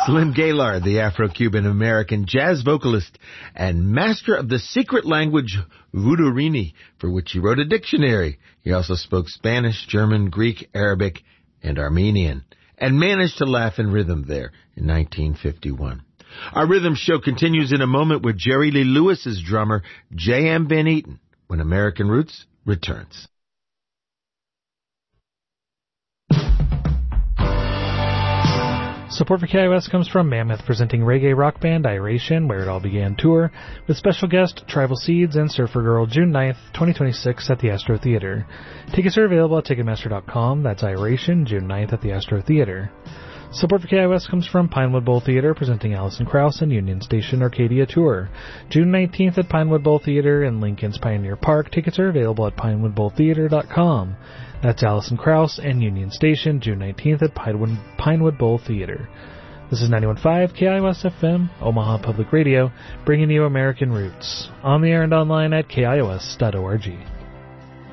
Slim Gaillard, the Afro-Cuban American jazz vocalist and master of the secret language Vudurini, for which he wrote a dictionary. He also spoke Spanish, German, Greek, Arabic, and Armenian, and managed to laugh in rhythm there in 1951. Our rhythm show continues in a moment with Jerry Lee Lewis's drummer, J.M. Van Eaton, when American Roots returns. Support for KIOS comes from Mammoth, presenting reggae rock band Iration, Where It All Began tour, with special guest Tribal Seeds and Surfer Girl, June 9th, 2026 at the Astro Theater. Tickets are available at Ticketmaster.com. That's Iration, June 9th at the Astro Theater. Support for KIOS comes from Pinewood Bowl Theater, presenting Alison Krauss and Union Station Arcadia Tour. June 19th at Pinewood Bowl Theater in Lincoln's Pioneer Park. Tickets are available at PinewoodBowlTheater.com. That's Alison Krauss and Union Station, June 19th at Pinewood Bowl Theater. This is 91.5 KIOS FM, Omaha Public Radio, bringing you American Roots. On the air and online at KIOS.org.